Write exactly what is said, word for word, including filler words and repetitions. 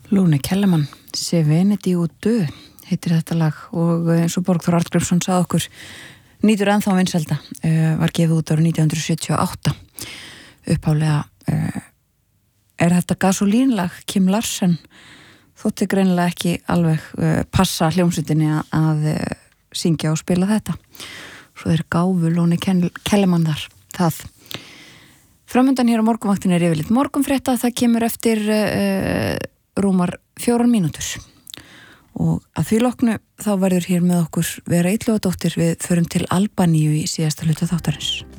Lóni Kellermann, Serenity og dö heitir þetta lag og eins og Borgþór Arngrímsson sagði okkur nýtur ennþá vinsælda, uh, var gefið út árið nítján hundruð sjötíu og átta. Uppálega uh, er þetta gasolínlag Kim Larsen, þótti greinilega ekki alveg uh, passa hljómsveitinni að, að uh, syngja og spila þetta. Svo er gáfu Lóni Kellermann þar, það. Framundan hér á morgunvaktinni er yfirleitt morgunfrétta, það kemur eftir uh, rúmar fjórar mínútur og að því loknu þá verður hér með okkur Vera Illugadóttir, við förum til Albaníu í síðasta hluta þáttarins.